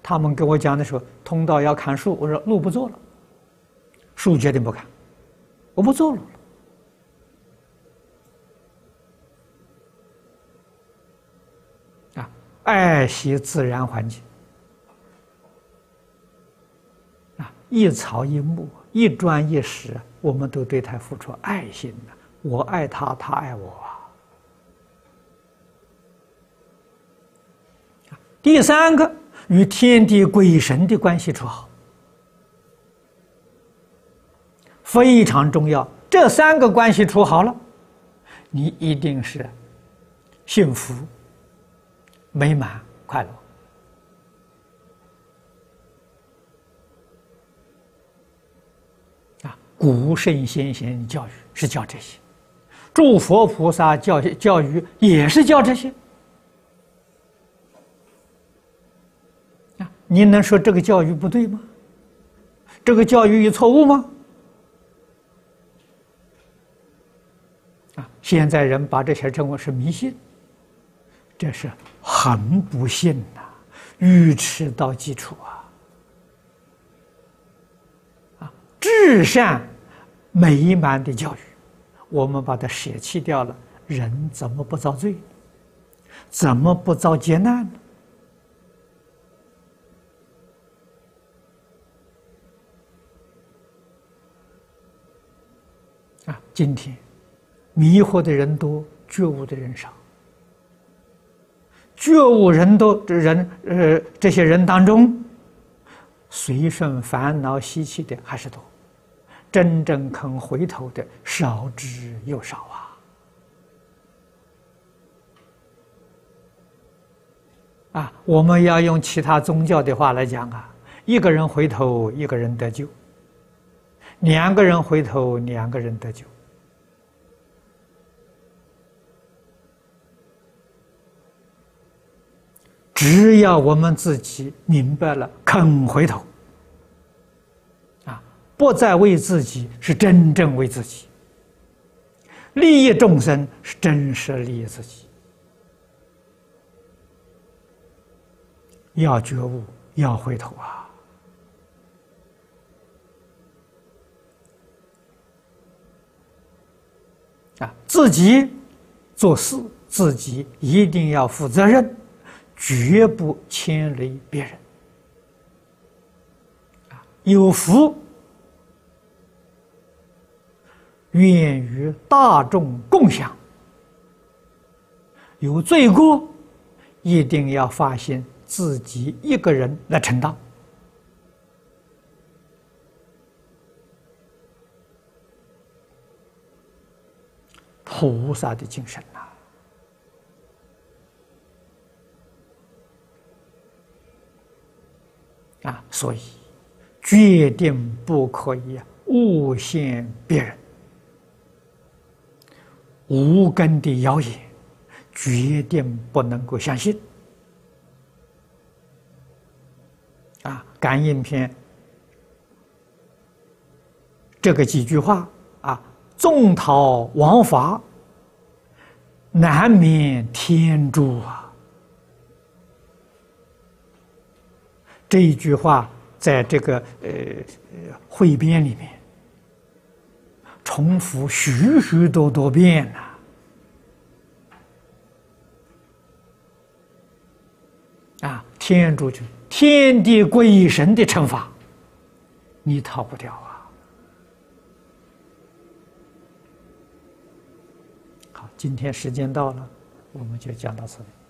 他们跟我讲的时候，通道要砍树，我说路不做了，树决定不砍，我不做路了。啊，爱惜自然环境。啊，一草一木，一砖一石，我们都对它付出爱心的。我爱他，他爱我啊。第三个，与天地鬼神的关系处好，非常重要。这三个关系处好了，你一定是幸福、美满、快乐。啊，古圣先贤教育是教这些，诸佛菩萨教育也是教这些。啊，你能说这个教育不对吗？这个教育有错误吗？啊，现在人把这些称为是迷信，这是很不幸呐，愚痴到极处啊！啊，至善美满的教育，我们把它舍弃掉了，人怎么不遭罪？怎么不遭劫难呢？啊，今天迷惑的人多，觉悟的人少。觉悟人多的人，这些人当中，随顺烦恼习气的还是多，真正肯回头的少之又少啊！啊，我们要用其他宗教的话来讲啊，一个人回头，一个人得救；两个人回头，两个人得救。只要我们自己明白了，肯回头，啊，不再为自己，是真正为自己；利益众生，是真实利益自己。要觉悟，要回头啊！自己做事，自己一定要负责任。绝不牵累别人，有福愿与大众共享；有罪过，一定要发现自己一个人来承担。菩萨的精神呐！啊，所以决定不可以诬陷别人，无根的谣言决定不能够相信。啊，感应篇这个几句话啊，纵讨王法，难免天诛啊。这一句话在这个汇编里面重复许许多多遍啊！天主就天地鬼神的惩罚，你逃不掉啊！好，今天时间到了，我们就讲到此里。